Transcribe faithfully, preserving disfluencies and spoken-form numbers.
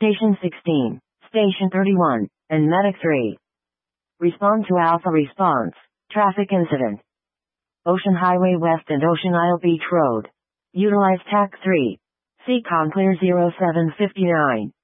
Station sixteen, Station thirty-one, and Medic three. Respond to Alpha response. Traffic incident. Ocean Highway West and Ocean Isle Beach Road. Utilize T A C three. C COM clear zero seven five nine.